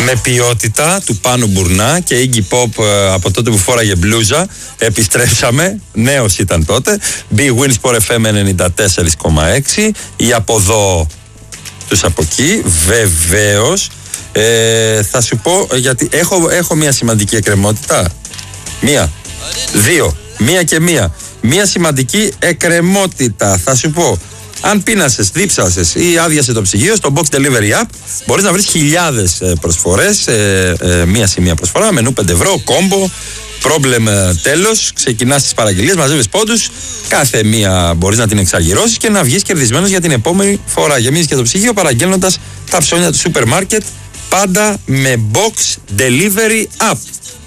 με ποιότητα του Πάνου Μπουρνά και Iggy Pop από τότε που φόραγε μπλούζα. Επιστρέψαμε, νέος ήταν τότε. Big Win Sport FM 94,6. Ή από εδώ τους από εκεί, βεβαίως. Θα σου πω, γιατί έχω μια σημαντική εκκρεμότητα. Μία και μία. Μία σημαντική εκκρεμότητα. Θα σου πω, αν πείνασες, δίψασες ή άδειασε το ψυγείο, στο Box Delivery App μπορείς να βρεις χιλιάδες προσφορές. Μία σε μία προσφορά, μενού 5 ευρώ, κόμπο, πρόβλημα τέλος. Ξεκινάς τις παραγγελίες, μαζεύεις πόντους. Κάθε μία μπορείς να την εξαργυρώσεις και να βγεις κερδισμένος για την επόμενη φορά. Γεμίζεις και το ψυγείο παραγγέλνοντας τα ψώνια του σούπερ μάρκετ, πάντα με Box Delivery App.